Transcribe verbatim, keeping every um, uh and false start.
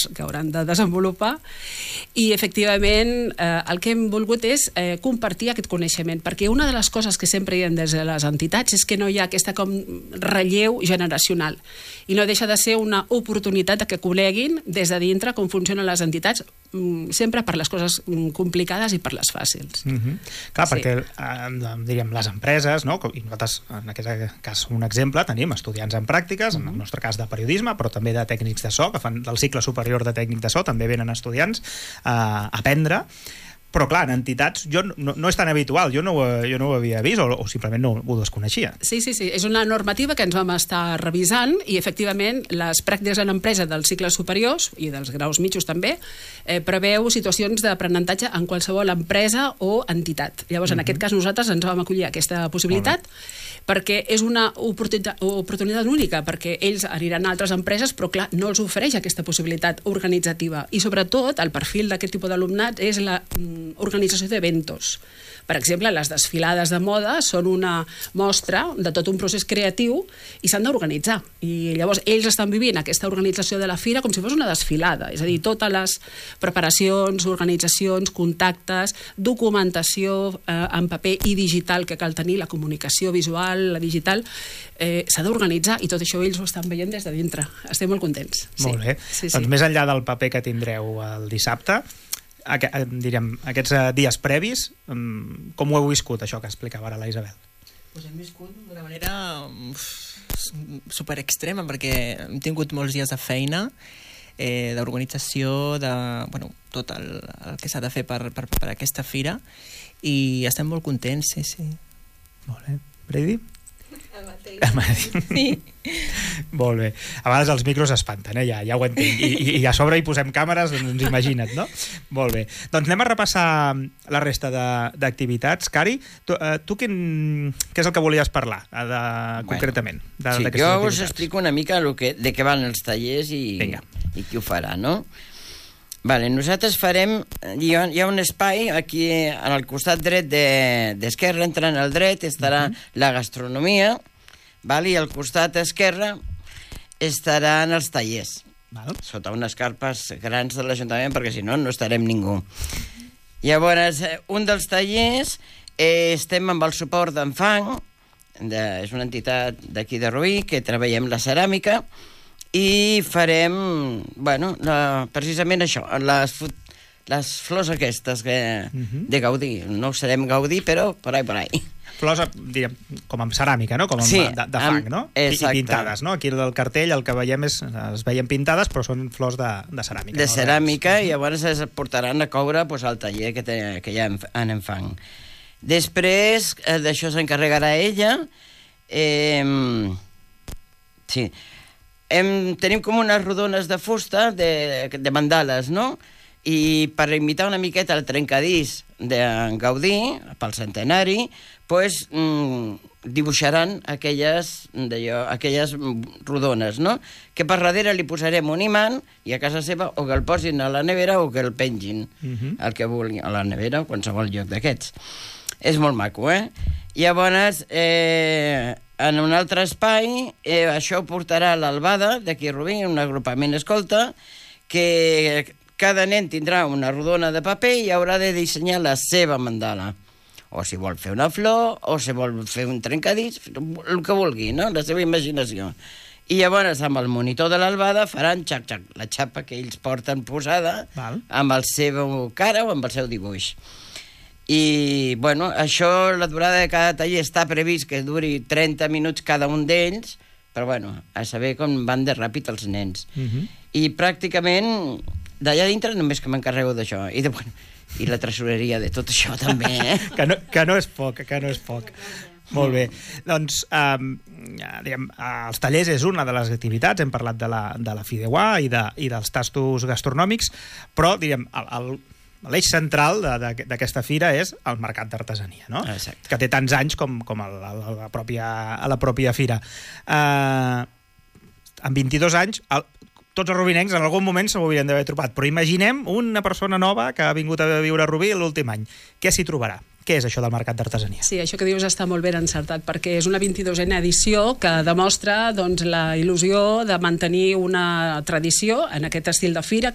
doncs, que hauran de desenvolupar. I, efectivament, eh, el que hem volgut és eh, compartir aquest coneixement, perquè una de les coses que sempre hi ha des de les entitats és que no hi ha aquesta com relleu generacional i no deixa de ser una oportunitat que coneguin des de dintre com funcionen les entitats, sempre per les coses complicades i per les fàcils. Mm-hmm. Clar, sí. Perquè eh, diríem, les empreses, no? I nosaltres en aquest cas un exemple, tenim estudiants en pràctiques, mm-hmm. en el nostre cas de periodisme, però també de tècnics de so, que fan del cicle superior de tècnic de so, també venen estudiants eh, a aprendre. Però clar, en entitats jo no, no és tan habitual, jo no, jo no ho havia vist o, o simplement no ho desconeixia. Sí, sí, sí, és una normativa que ens vam estar revisant i efectivament les pràctiques en empresa dels cicles superiors i dels graus mitjos també eh, preveu situacions d'aprenentatge en qualsevol empresa o entitat. Llavors, uh-huh. en aquest cas nosaltres ens vam acollir a aquesta possibilitat perquè és una oportunitat, oportunitat única, perquè ells aniran a altres empreses, però clar, no els ofereix aquesta possibilitat organitzativa. I sobretot, el perfil d'aquest tipus d'alumnat és la mm, organització d'eventos. Per exemple, les desfilades de moda són una mostra de tot un procés creatiu i s'han d'organitzar. I llavors ells estan vivint aquesta organització de la fira com si fos una desfilada. És a dir, totes les preparacions, organitzacions, contactes, documentació eh, en paper i digital que cal tenir, la comunicació visual, la digital, eh, s'ha d'organitzar i tot això ells ho estan veient des de dintre. Estem molt contents. Molt bé. Sí, sí. Doncs més enllà del paper que tindreu el dissabte, Aqu diríem, aquests dies previs, com ho heu viscut, això que explicava ara la Isabel? Pues hem viscut d'una manera super extrema, perquè hem tingut molts dies de feina, eh, d'organització, de bueno, tot el, el que s'ha de fer per, per preparar aquesta fira, i estem molt contents, sí, sí. Molt bé. Brady? El mateix. El mateix. Sí. Molt bé. A vegades els micros espanten, eh? ja, ja ho entenc. I, i a sobre hi posem càmeres, doncs imagina't, no? Molt bé. Doncs anem a repassar la resta d'activitats. Cari, tu, eh, tu quin, què és el que volies parlar, de, bueno, concretament? De, sí, jo us explico una mica lo que, de què van els tallers i, i qui ho farà, no? Vale, nosaltres farem... Hi ha, hi ha un espai aquí al costat dret d'esquerra, de, entrant al dret estarà uh-huh. la gastronomia, val? I al costat esquerre estaran els tallers, val? Sota unes carpes grans de l'Ajuntament, perquè si no, no estarem ningú. Llavors, un dels tallers eh, estem amb el suport d'en Fang, de, és una entitat d'aquí de Rubí, que treballem la ceràmica, i farem, bueno, la, precisament això, les, les flors aquestes que, uh-huh. de Gaudí. No serem Gaudí, però por ahí, por ahí. Flors, diríem, com amb ceràmica, no? Com amb, sí, de, de fang, no? Exacte. I pintades, no? Aquí del cartell el que veiem és, es veien pintades, però són flors de, de ceràmica. De no? ceràmica, i llavors es portaran a coure pues, al taller que, te, que hi ha en, en fang. Després, eh, d'això s'encarregarà ella. Eh, sí, Hem, tenim com unes rodones de fusta de, de mandales, no? I per imitar una miqueta el trencadís de Gaudí, pel centenari, pues, mm, dibuixaran aquelles, aquelles rodones, no? Que per darrere li posarem un imant i a casa seva o que el posin a la nevera o que el pengin, uh-huh. el que vulgui, a la nevera o qualsevol lloc d'aquests. És molt maco, eh? Llavors, eh, en un altre espai, eh, això portarà l'Albada, d'aquí a Rubí, un agrupament escolta, que cada nen tindrà una rodona de paper i haurà de dissenyar la seva mandala. O si vol fer una flor, o si vol fer un trencadís, el que vulgui, no? La seva imaginació. I llavors, amb el monitor de l'Albada, faran xac-xac, la xapa que ells porten posada, val, amb el seu cara o amb el seu dibuix. I, bueno, això, la durada de cada taller està previst que duri trenta minuts cada un d'ells, però, bueno, a saber com van de ràpid els nens. Uh-huh. I pràcticament, d'allà dintre només que m'encarrego d'això. I, de, bueno, i la tresoreria de tot això, també, eh? que, no, que no és poc, que no és poc. Molt bé. Doncs, um, diguem, els tallers és una de les activitats, hem parlat de la, de la Fideuà i, de, i dels tastos gastronòmics, però, diguem, el... el l'eix central d'aquesta fira és el mercat d'artesania, no? Exacte. Que té tants anys com, com a, la, a, la pròpia, a la pròpia fira. Uh, en vint-i-dos anys, el, tots els rubinencs en algun moment se ho haurien d'haver trobat, però imaginem una persona nova que ha vingut a viure a Rubí l'últim any. Què s'hi trobarà? Què és això del mercat d'artesania? Sí, això que dius està molt ben encertat, perquè és una vint-i-dosena edició que demostra doncs, la il·lusió de mantenir una tradició en aquest estil de fira,